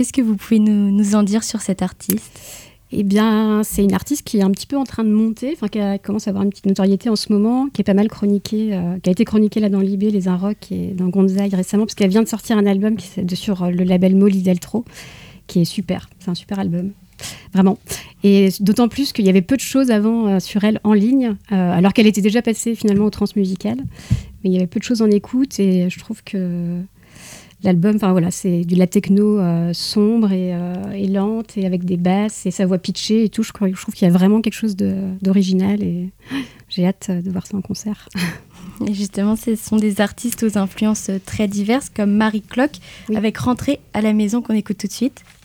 Qu'est-ce que vous pouvez nous en dire sur cette artiste ? Eh bien, c'est une artiste qui est un petit peu en train de monter, qui commence à avoir une petite notoriété en ce moment, qui est pas mal chroniquée, qui a été chroniquée là dans Libé, Les Inrocks et dans Gonzaï récemment, parce qu'elle vient de sortir un album qui est sur le label Molly Deltro, qui est super. C'est un super album, vraiment. Et d'autant plus qu'il y avait peu de choses avant sur elle en ligne, alors qu'elle était déjà passée finalement au transmusical. Mais il y avait peu de choses en écoute et je trouve que l'album, c'est de la techno sombre et lente et avec des basses et sa voix pitchée et tout. Je trouve qu'il y a vraiment quelque chose d'original et j'ai hâte de voir ça en concert. Et justement, ce sont des artistes aux influences très diverses comme Marie Clock, oui, avec Rentrée à la maison qu'on écoute tout de suite.